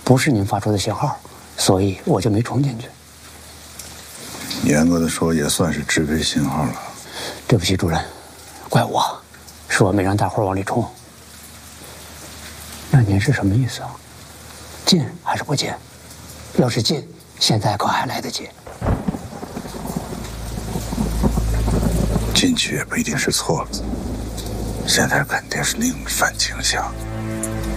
不是您发出的信号，所以我就没冲进去。 严格的说，也算是制备信号了。 对不起，主任，怪我，是我没让大伙往里冲。那您是什么意思啊？进还是不进？要是进，现在可还来得及。 进去也不一定是错了，现在肯定是另一番景象。